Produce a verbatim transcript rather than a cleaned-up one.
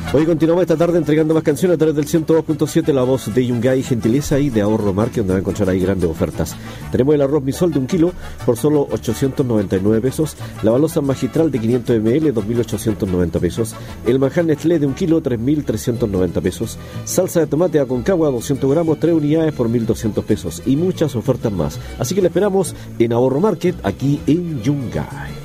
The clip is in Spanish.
Hoy continuamos esta tarde entregando más canciones a través del ciento dos punto siete, la voz de Yungay, gentileza y de Ahorro Market, donde va a encontrar ahí grandes ofertas. Tenemos el arroz misol de un kilo por solo ochocientos noventa y nueve pesos, la balosa magistral de quinientos mililitros, dos mil ochocientos noventa pesos, el manjar Nestlé de un kilo, tres mil trescientos noventa pesos, salsa de tomate Aconcagua, doscientos gramos, tres unidades por mil doscientos pesos y muchas ofertas más. Así que le esperamos en Ahorro Market, aquí en Yungay.